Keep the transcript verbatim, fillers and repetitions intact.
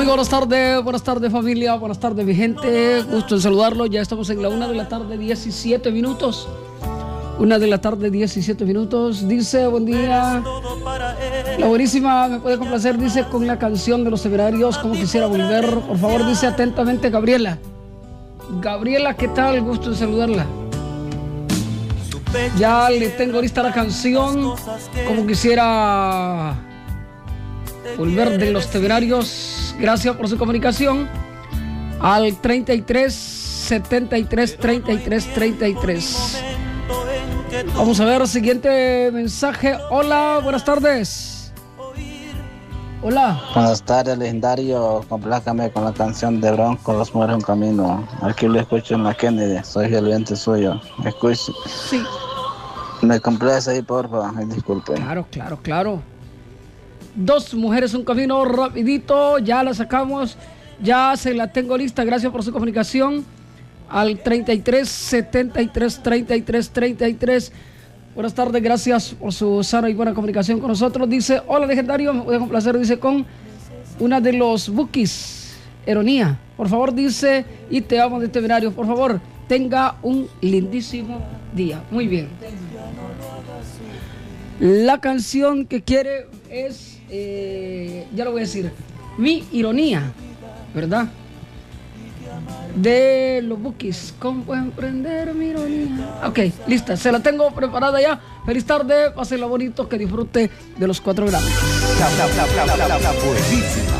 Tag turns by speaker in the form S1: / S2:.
S1: Buenas tardes, buenas tardes familia, buenas tardes mi gente, gusto en saludarlo. Ya estamos en la una de la tarde, diecisiete minutos. Una de la tarde, diecisiete minutos. Dice, buen día. La buenísima, me puede complacer, dice, con la canción de los Temerarios, como quisiera volver. Por favor, dice atentamente Gabriela. Gabriela, ¿qué tal? Gusto en saludarla. Ya le tengo lista la canción, como quisiera volver, de los Temerarios. Gracias por su comunicación al treinta y tres, setenta y tres, treinta y tres, treinta y tres. Vamos a ver, siguiente mensaje. Hola, buenas tardes. Hola.
S2: Buenas tardes, legendario. Complácame con la canción de Bronco, Los Mueres un Camino. Aquí lo escucho en la Kennedy. Soy el oyente suyo. Escuche.
S1: Sí.
S2: Me complace ahí, porfa. Ay, disculpe.
S1: Claro, claro, claro. Dos mujeres, un camino, rapidito. Ya la sacamos. Ya se la tengo lista. Gracias por su comunicación. Al treinta y tres, setenta y tres, treinta y tres, treinta y tres. Buenas tardes, gracias por su sana y buena comunicación con nosotros. Dice, hola legendario, me voy a complacer, dice, con una de los Bukis, Ironía. Por favor, dice, y te amo de Temerarios. Por favor, tenga un lindísimo día. Muy bien. La canción que quiere es, eh, ya lo voy a decir, Mi Ironía, ¿verdad? De los Bukis. ¿Cómo pueden prender mi ironía? Ok, lista, se la tengo preparada ya. Feliz tarde, pásenla bonito, que disfrute de los cuatro grandes.
S3: La, la, la, la, la, la, la, buenísima.